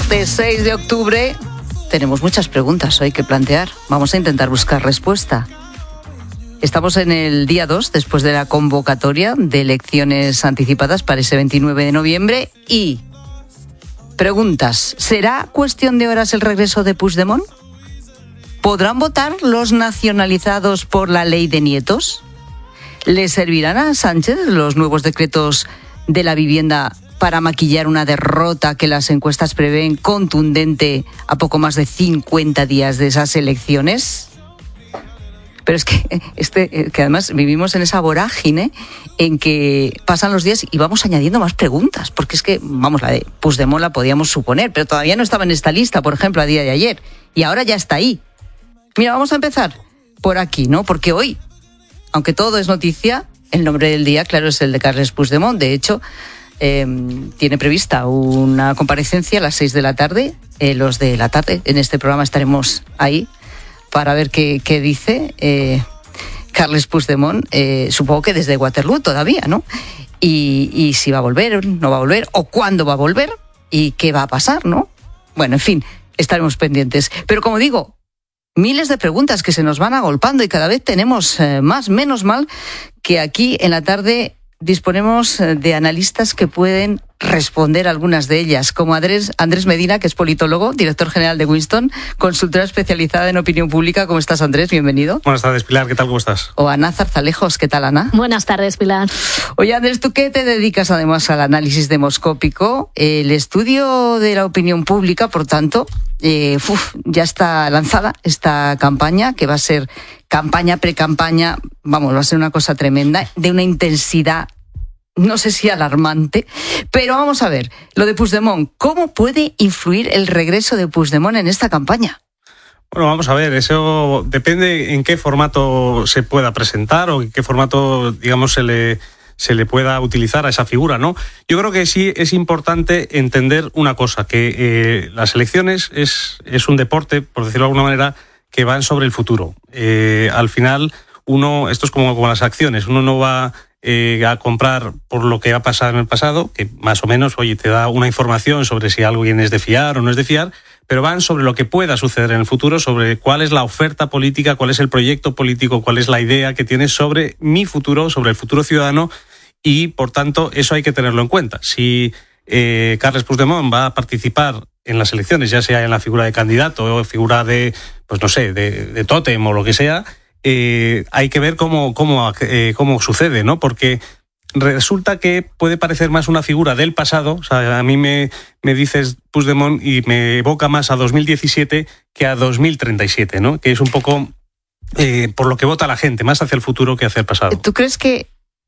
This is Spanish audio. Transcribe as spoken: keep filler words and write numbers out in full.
martes seis de octubre. Tenemos muchas preguntas hoy que plantear. Vamos a intentar buscar respuesta. Estamos en el día dos, después de la convocatoria de elecciones anticipadas para ese veintinueve de noviembre. Y preguntas, ¿será cuestión de horas el regreso de Puigdemont? ¿Podrán votar los nacionalizados por la ley de nietos? ¿Le servirán a Sánchez los nuevos decretos de la vivienda para maquillar una derrota que las encuestas prevén contundente a poco más de cincuenta días de esas elecciones? Pero es que, este, que además vivimos en esa vorágine en que pasan los días y vamos añadiendo más preguntas, porque es que, vamos, la de Puigdemont la podíamos suponer, pero todavía no estaba en esta lista, por ejemplo, a día de ayer, y ahora ya está ahí. Mira, vamos a empezar por aquí, ¿no? Porque hoy, aunque todo es noticia, el nombre del día, claro, es el de Carles Puigdemont. De hecho, Eh, tiene prevista una comparecencia a las seis de la tarde. Eh, los de la tarde, en este programa estaremos ahí para ver qué, qué dice eh, Carles Puigdemont, eh, supongo que desde Waterloo todavía, ¿no? Y, y si va a volver, no va a volver, o cuándo va a volver, y qué va a pasar, ¿no? Bueno, en fin, estaremos pendientes. Pero como digo, miles de preguntas que se nos van agolpando y cada vez tenemos eh, más, menos mal que aquí en la tarde disponemos de analistas que pueden responder algunas de ellas, como Andrés, Andrés Medina, que es politólogo, director general de Winston, consultora especializada en opinión pública. ¿Cómo estás, Andrés? Bienvenido. Buenas tardes, Pilar. ¿Qué tal? ¿Cómo estás? O Ana Zarzalejos. ¿Qué tal, Ana? Buenas tardes, Pilar. Oye, Andrés, tú que te dedicas además al análisis demoscópico, el estudio de la opinión pública, por tanto, eh, uf, ya está lanzada esta campaña, que va a ser campaña, pre-campaña, vamos, va a ser una cosa tremenda, de una intensidad, no sé si alarmante, pero vamos a ver, lo de Puigdemont, ¿cómo puede influir el regreso de Puigdemont en esta campaña? Bueno, vamos a ver, eso depende en qué formato se pueda presentar o en qué formato, digamos, se le, se le pueda utilizar a esa figura, ¿no? Yo creo que sí es importante entender una cosa, que eh, las elecciones es, es un deporte, por decirlo de alguna manera, que van sobre el futuro. Eh, al final, uno, esto es como, como las acciones, uno no va eh, a comprar por lo que ha pasado en el pasado, que más o menos, oye, te da una información sobre si alguien es de fiar o no es de fiar, pero van sobre lo que pueda suceder en el futuro, sobre cuál es la oferta política, cuál es el proyecto político, cuál es la idea que tienes sobre mi futuro, sobre el futuro ciudadano, y por tanto eso hay que tenerlo en cuenta. Si eh, Carles Puigdemont va a participar en las elecciones, ya sea en la figura de candidato o figura de, pues no sé, de, de tótem o lo que sea, eh, hay que ver cómo, cómo, eh, cómo sucede, ¿no? Porque resulta que puede parecer más una figura del pasado. O sea, a mí me, me dices Puigdemont y me evoca más a dos mil diecisiete que a dos mil treinta y siete, ¿no? Que es un poco eh, por lo que vota la gente, más hacia el futuro que hacia el pasado. ¿Tú crees que